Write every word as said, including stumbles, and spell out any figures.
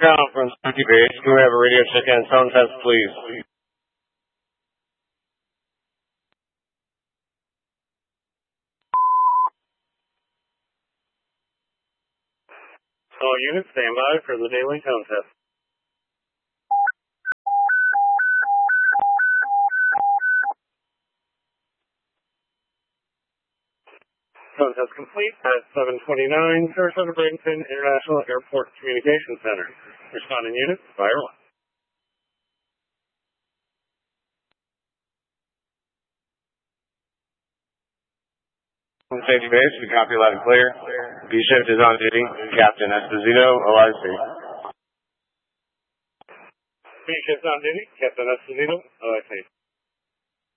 conference, safety base. Can we have a radio check and sound test, please? All units, stand by for the daily tone test. Tone test complete at seven twenty-nine, Sarasota Bradenton International Airport Communications Center. Responding units, fire one. Safety base, we copy loud and clear. B-shift is on duty. Captain Esposito, O I C. B-shift on duty. Captain Esposito, O I C.